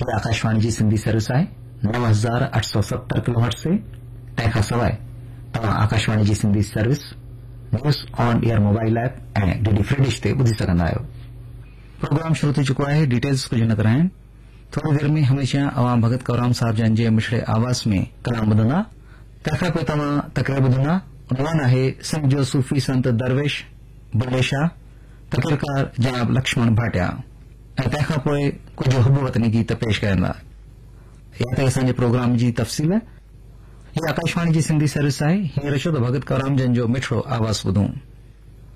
ये आकाशवाणी जी सिंधी सर्विस आहे 9870 किलोहर्ट्ज़ ते। तंहिंखां सवाइ तव्हां आकाशवाणी जी Sindhi service news on air mobile app ऐं डीडी फ्री डिश ते ॿुधी सघंदा आहियो। प्रोग्राम शुरू थी चुको आहे। डिटेल्स कुछ न कराइनि। थोड़ी देर में हमेशा अवाम भगत कवराम साहब जन जे मिठड़े आवाज़ में कलाम ॿुधंदा। तंहिंखां पोइ तव्हां तकरीर ॿुधंदा। उनवान आहे सिंध जो सूफ़ी संत दरवेश बुल्ले शाह, तकरीरकार जनाब लक्ष्मण भाटिया, ऐं तंहिंखां पोइ कुछ हुब वतनी गीत पेश करंदा। या त असांजे प्रोग्राम जी तफ़सील। ये आकाशवाणी जी सिंधी सर्विस आहे। हींअर छो त भगत कवराम जन जो मिठड़ो आवाज़ ॿुधूं।